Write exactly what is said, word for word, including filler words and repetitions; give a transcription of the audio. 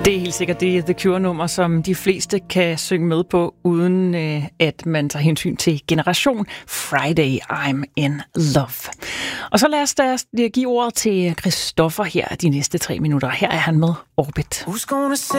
Det er helt sikkert det The Cure-nummer, som de fleste kan synge med på, uden øh, at man tager hensyn til Generation Friday, I'm in love. Og så lad os da give ordet til Christoffer her de næste tre minutter. Her er han med Orbit.